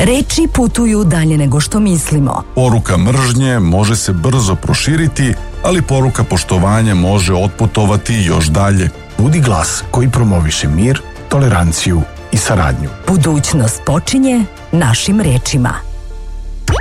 Reči putuju dalje nego što mislimo. Poruka mržnje može se brzo proširiti, ali poruka poštovanja može otputovati još dalje. Budi glas koji promoviše mir, toleranciju i saradnju. Budućnost počinje našim rečima.